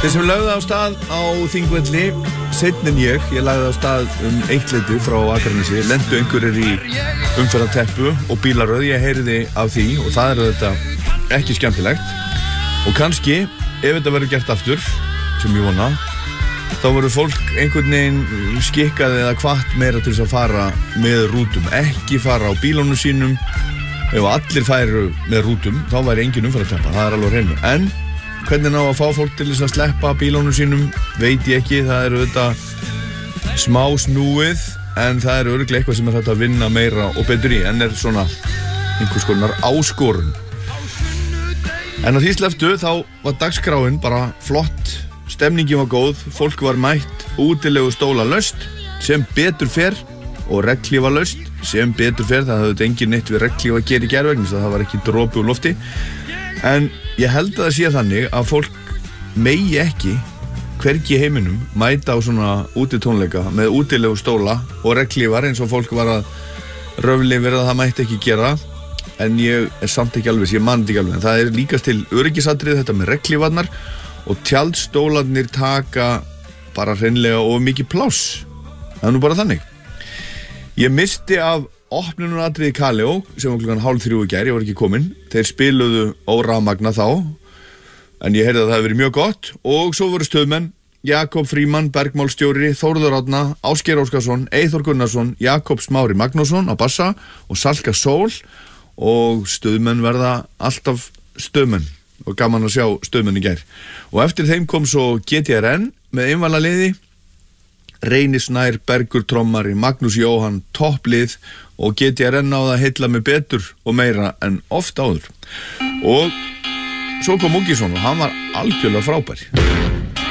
Þeir sem lögðu á stað á Þingvelli seinna en ég lagði á stað 1:00 frá Akranesi, lentu einhverjir í umferðarteppu og bílaröð, ég heyrði af því og það þetta ekki skemmtilegt og kannski, ef þetta verður gert aftur, sem ég vona, þá verður fólk einhvern veginn skikkað eða hvatt meira til þess að fara með rútum, ekki fara á bílunum sínum. Ef allir færu með rútum, þá væri engin umferðarteppa, það alveg hreinu. En hvernig ná að fá fólk til þess að sleppa bílunum sínum, veit ég ekki, það þetta smá snúið, en það örugglega eitthvað sem hægt að vinna meira og betur í, en svona einhvers konar áskorun. En á því sleftu, þá var dagskráin bara flott, stemningin var góð, fólk var mætt, útilegu stóla laust, sem betur fer, og regnhlífa laust, sem betur fer, það hafði engin neitt við regnhlífa að gera í gær vegna, það var ekki dropi úr lofti. En ég held að það sé þannig að fólk megi ekki hvergi í heiminum mæta á svona útitónleika með útilegu stóla og regnhlífar eins og fólk var að röfli verið að það mætti ekki gera, en ég samt ekki alveg, ég man ekki alveg, en það líkast til öryggisatriði þetta með regnhlífarnar og tjaldstólarnir taka bara hreinlega of mikið pláss. Það nú bara þannig. Ég misti af opnunaratriði Kaleo sem var klukkan 2:30 í gær, ég var ekki kominn. Þeir spiluðu órafmagna þá, en ég heyrði að það hefði verið mjög gott og svo voru stöðmenn Jakob Frímann, bergmálstjóri, Þórður Árna, Ásgeir Óskarsson, Eyþór Gunnarsson, Jakob Smári Magnússon á bassa og Salka Sól og stöðmenn verða alltaf stöðmenn og gaman að sjá stöðmenn í gær. Og eftir þeim kom svo GTRN með einvala liði, Reyni Snær, Bergur trommari, Magnús Jóhann, topplið og GTRN náði að heilla mig betur og meira en oft áður. Og svo kom Múkisson og hann var algjörlega frábær.